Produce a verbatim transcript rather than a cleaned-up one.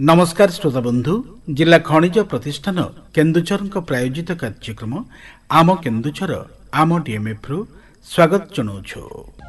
नमस्कार श्रोता बंधु जिला खनिज प्रतिष्ठान केन्दुझर प्रायोजित कार्यक्रम आम केन्दुझर आम डीएमएफ रु स्वागत जनाऊँ।